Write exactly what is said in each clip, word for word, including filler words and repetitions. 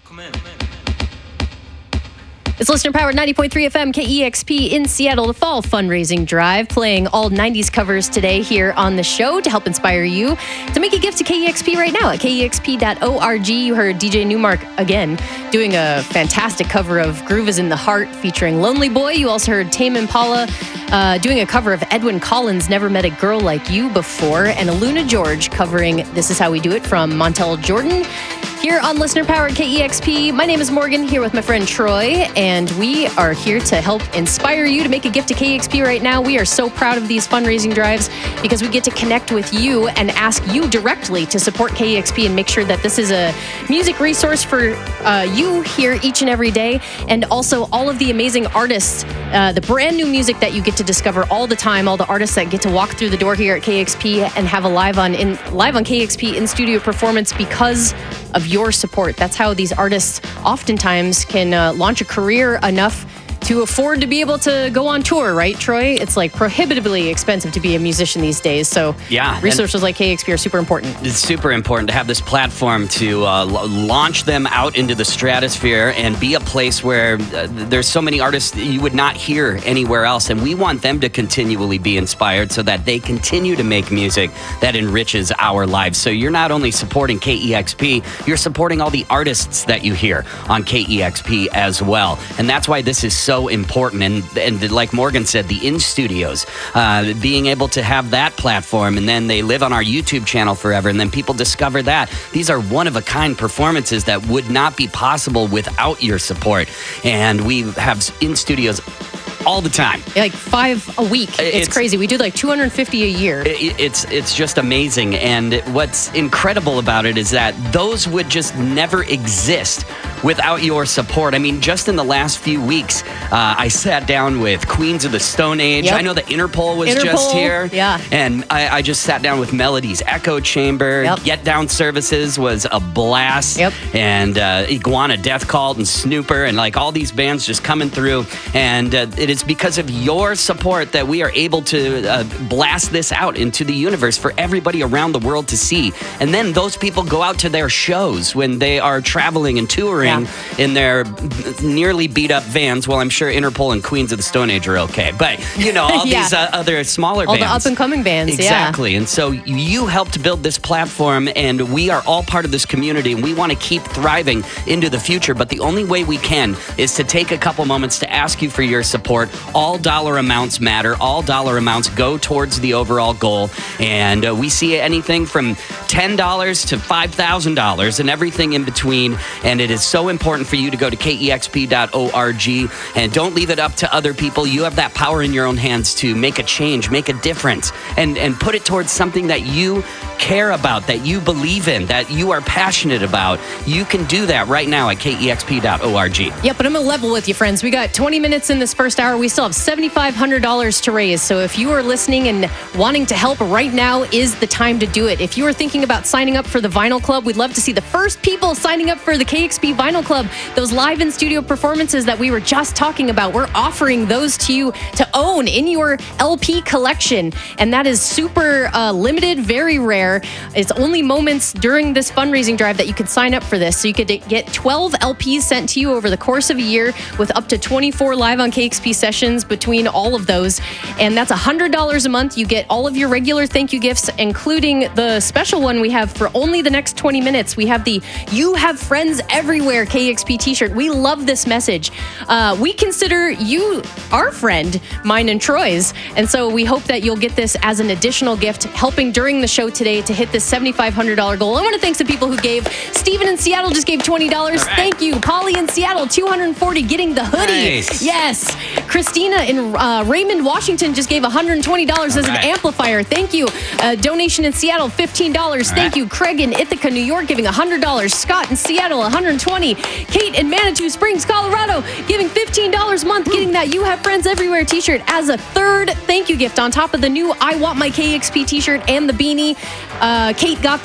It's listener-powered ninety point three F M K E X P in Seattle, the Fall Fundraising Drive, playing all nineties covers today here on the show to help inspire you to make a gift to K E X P right now at K E X P dot org. You heard D J Newmark again doing a fantastic cover of Groove is in the Heart featuring Lonely Boy. You also heard Tame Impala uh, doing a cover of Edwin Collins' Never Met a Girl Like You Before, and Aluna George covering This Is How We Do It from Montel Jordan. Here on Listener Powered K E X P, my name is Morgan, here with my friend Troy, and we are here to help inspire you to make a gift to K E X P right now. We are so proud of these fundraising drives because we get to connect with you and ask you directly to support K E X P and make sure that this is a music resource for uh, you here each and every day, and also all of the amazing artists, uh, the brand new music that you get to discover all the time, all the artists that get to walk through the door here at K E X P and have a live on in live on K E X P in studio performance because of your support. That's how these artists oftentimes can uh, launch a career enough to afford to be able to go on tour, right, Troy? It's like prohibitively expensive to be a musician these days. So yeah, resources like K E X P are super important. It's super important to have this platform to uh, l- launch them out into the stratosphere and be a place where uh, there's so many artists that you would not hear anywhere else. And we want them to continually be inspired so that they continue to make music that enriches our lives. So you're not only supporting K E X P, you're supporting all the artists that you hear on K E X P as well. And that's why this is so important. And and like Morgan said, the in studios, uh, being able to have that platform, and then they live on our YouTube channel forever, and then people discover that. These are one of a kind performances that would not be possible without your support. And we have in studios all the time. Like five a week. It's, it's crazy. We do like two hundred fifty a year. It, it's it's just amazing. And what's incredible about it is that those would just never exist without your support. I mean, just in the last few weeks, uh, I sat down with Queens of the Stone Age. Yep. I know that Interpol was Interpol, just here. Yeah. And I, I just sat down with Melody's Echo Chamber. Yep. Get Down Services was a blast. Yep. And uh, Iguana Death Cult and Snooper and like all these bands just coming through. And uh, it is because of your support that we are able to uh, blast this out into the universe for everybody around the world to see. And then those people go out to their shows when they are traveling and touring. Yeah. In their nearly beat up vans. Well, I'm sure Interpol and Queens of the Stone Age are okay. But, you know, all yeah. these uh, other smaller all bands. All the up and coming bands, exactly. Yeah. And so you helped build this platform, and we are all part of this community, and we want to keep thriving into the future. But the only way we can is to take a couple moments to ask you for your support. All dollar amounts matter. All dollar amounts go towards the overall goal. And uh, we see anything from ten dollars to five thousand dollars and everything in between. And it is so important for you to go to K E X P dot org, and don't leave it up to other people. You have that power in your own hands to make a change, make a difference, and, and put it towards something that you care about, that you believe in, that you are passionate about. You can do that right now at K E X P dot org. Yep, but I'm going to level with you, friends. We got twenty minutes in this first hour. We still have seven thousand five hundred dollars to raise. So if you are listening and wanting to help, right now is the time to do it. If you are thinking about signing up for the Vinyl Club, we'd love to see the first people signing up for the K E X P Vinyl Club. Those live in studio performances that we were just talking about, we're offering those to you to own in your L P collection. And that is super uh, limited, very rare. It's only moments during this fundraising drive that you could sign up for this. So you could get twelve L Ps sent to you over the course of a year with up to twenty-four live on K E X P sessions between all of those. And that's one hundred dollars a month. You get all of your regular thank you gifts, including the special one we have for only the next twenty minutes. We have the You Have Friends Everywhere K E X P t-shirt. We love this message. Uh, we consider you our friend, mine and Troy's. And so we hope that you'll get this as an additional gift, helping during the show today to hit this seven thousand five hundred dollars goal. I want to thank some people who gave. Steven in Seattle just gave twenty dollars. Right. Thank you. Polly in Seattle, two hundred forty dollars getting the hoodie. Nice. Yes. Christina in uh, Raymond, Washington just gave one hundred twenty dollars All as right. an amplifier. Thank you. Uh, donation in Seattle, fifteen dollars. All Thank right. you. Craig in Ithaca, New York, giving one hundred dollars. Scott in Seattle, one hundred twenty dollars. Kate in Manitou Springs, Colorado, giving fifteen dollars a month, getting that You Have Friends Everywhere t-shirt as a third thank you gift on top of the new I Want My K E X P t-shirt and the beanie. Uh, Kate got that third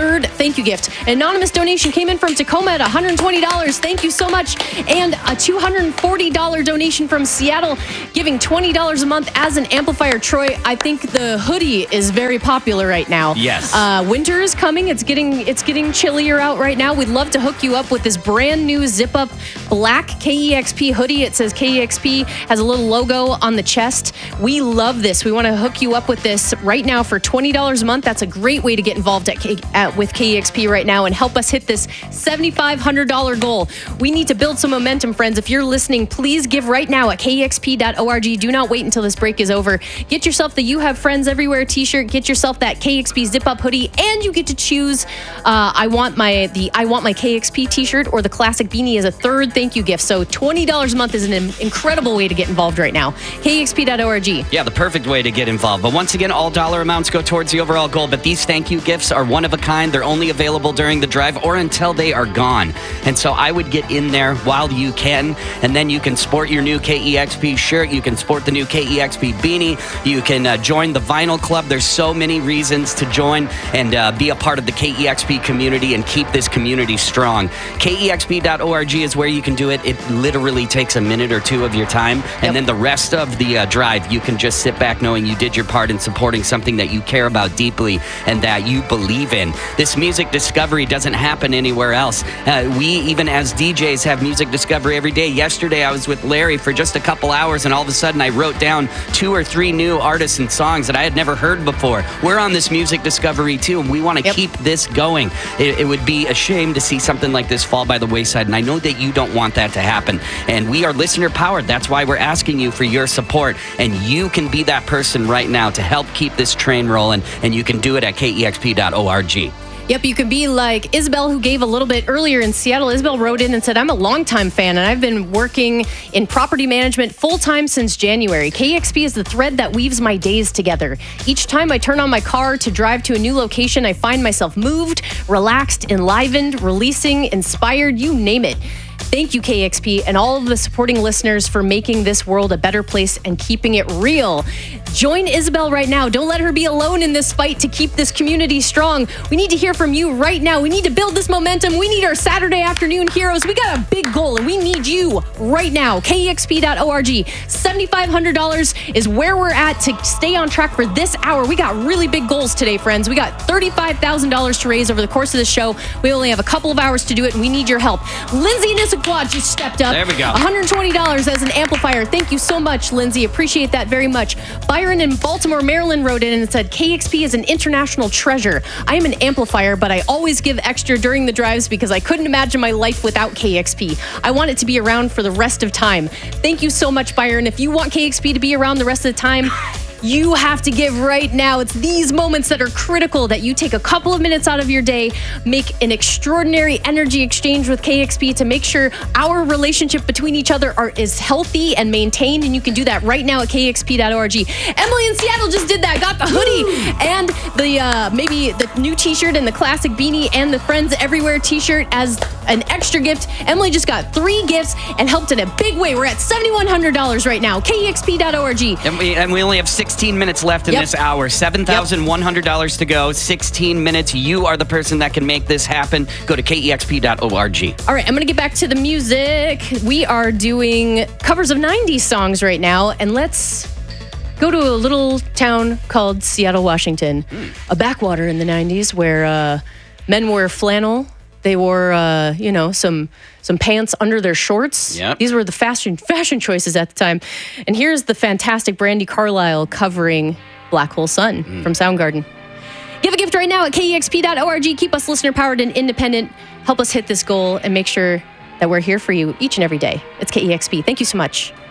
third thank you gift. An anonymous donation came in from Tacoma at one hundred twenty dollars. Thank you so much. And a two hundred forty dollars donation from Seattle, giving twenty dollars a month as an amplifier. Troy, I think the hoodie is very popular right now. Yes. Uh, winter is coming. It's getting it's getting chillier out right now. We'd love to hook you up with this brand new zip-up black K E X P hoodie. It says K E X P, has a little logo on the chest. We love this. We want to hook you up with this right now for twenty dollars a month. That's a great way to get involved at, K, at with K E X P right now and help us hit this seven thousand five hundred dollars goal. We need to build some momentum, friends. If you're listening, please give right now at K E X P dot org. Do not wait until this break is over. Get yourself the You Have Friends Everywhere t-shirt. Get yourself that K E X P zip-up hoodie, and you get to choose uh, I want my the I want my K E X P t-shirt or the classic beanie as a third thank you gift. So twenty dollars a month is an incredible way to get involved right now. K E X P dot org. Yeah, the perfect way to get involved. But once again, all dollar amounts go towards the overall goal. But these thank you gifts are one of a kind. They're only available during the drive or until they are gone. And so I would get in there while you can, and then you can sport your new K E X P shirt. You can sport the new K E X P beanie. You can uh, join the Vinyl Club. There's so many reasons to join and uh, be a part of the K E X P community and keep this community strong. K E X P dot org is where you can do it. It literally takes a minute or two of your time, and yep. then the rest of the uh, drive, you can just sit back knowing you did your part in supporting something that you care about deeply and that you believe in. This music discovery doesn't happen anywhere else. Uh, we, even as D Js, have music discovery every day. Yesterday, I was with Larry for just a couple hours, and all of a sudden, I wrote down two or three new artists and songs that I had never heard before. We're on this music discovery, too, and we want to yep. keep this going. It, it would be a shame to see something like this fall by the wayside, and I know that you don't want that to happen. And we are listener-powered. That's why we're asking you for your support, and you can be that person right now to help keep this train rolling, and you can do it at K E X P dot org. Yep, you can be like Isabel, who gave a little bit earlier in Seattle. Isabel wrote in and said, I'm a longtime fan, and I've been working in property management full-time since January. K E X P is the thread that weaves my days together. Each time I turn on my car to drive to a new location, I find myself moved, relaxed, enlivened, releasing, inspired, you name it. Thank you, K E X P, and all of the supporting listeners for making this world a better place and keeping it real. Join Isabel right now. Don't let her be alone in this fight to keep this community strong. We need to hear from you right now. We need to build this momentum. We need our Saturday afternoon heroes. We got a big goal, and we need you right now. K E X P dot org. seven thousand five hundred dollars is where we're at to stay on track for this hour. We got really big goals today, friends. We got thirty-five thousand dollars to raise over the course of the show. We only have a couple of hours to do it, and we need your help. Lindsay and Issaquah just stepped up. There we go. one hundred twenty dollars as an amplifier. Thank you so much, Lindsay. Appreciate that very much. Byron in Baltimore, Maryland wrote in and said, K E X P is an international treasure. I am an amplifier, but I always give extra during the drives because I couldn't imagine my life without K E X P. I want it to be around for the rest of time. Thank you so much, Byron. If you want K E X P to be around the rest of the time, you have to give right now. It's these moments that are critical, that you take a couple of minutes out of your day, make an extraordinary energy exchange with K E X P to make sure our relationship between each other are, is healthy and maintained, and you can do that right now at K E X P dot org. Emily in Seattle just did that, got the hoodie and the uh, maybe the new t-shirt and the classic beanie and the Friends Everywhere t-shirt as an extra gift. Emily just got three gifts and helped in a big way. We're at seven thousand one hundred dollars right now, K E X P dot org. And we, and we only have sixteen minutes left in yep. this hour. seven thousand one hundred dollars yep. to go. sixteen minutes. You are the person that can make this happen. Go to K E X P dot org. All right, I'm going to get back to the music. We are doing covers of nineties songs right now, and let's go to a little town called Seattle, Washington, mm. a backwater in the nineties where uh, men wore flannel. They wore, uh, you know, some some pants under their shorts. Yep. These were the fashion fashion choices at the time. And here's the fantastic Brandi Carlile covering Black Hole Sun mm. from Soundgarden. Give a gift right now at K E X P dot org. Keep us listener-powered and independent. Help us hit this goal and make sure that we're here for you each and every day. It's K E X P. Thank you so much.